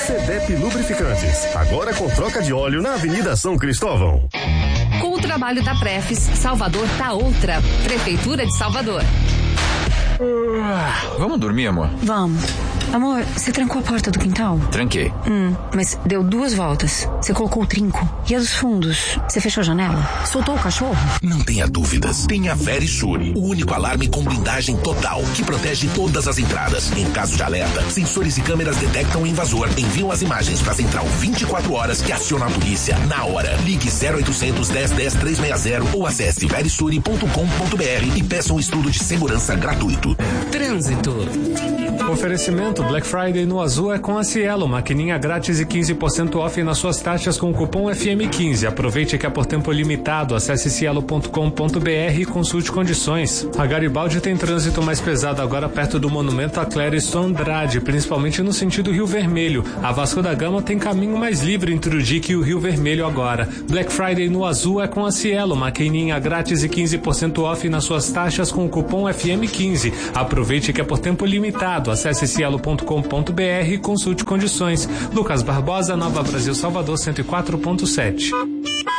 CDEP Lubrificantes, agora com troca de óleo na Avenida São Cristóvão. Com o trabalho da Prefis, Salvador tá outra. Prefeitura de Salvador. Vamos dormir, amor? Vamos. Amor, você trancou a porta do quintal? Tranquei. Mas deu 2 voltas. Você colocou o trinco. E a dos fundos? Você fechou a janela? Soltou o cachorro? Não tenha dúvidas. Tem a Verisure, o único alarme com blindagem total, que protege todas as entradas. Em caso de alerta, sensores e câmeras detectam o invasor, enviam as imagens para a central 24 horas que aciona a polícia na hora. Ligue 0800 10 10 360 ou acesse verisure.com.br e peça um estudo de segurança gratuito. Trânsito. Oferecimento Black Friday no Azul é com a Cielo, maquininha grátis e 15% off nas suas taxas com o cupom FM15. Aproveite que é por tempo limitado. Acesse cielo.com.br e consulte condições. A Garibaldi tem trânsito mais pesado agora perto do monumento a Clériston Andrade, principalmente no sentido Rio Vermelho. A Vasco da Gama tem caminho mais livre entre o Dique e o Rio Vermelho agora. Black Friday no Azul é com a Cielo, maquininha grátis e 15% off nas suas taxas com o cupom FM15. Aproveite que é por tempo limitado. Acesse cielo.com.br e consulte condições. Lucas Barbosa, Nova Brasil, Salvador, 104.7.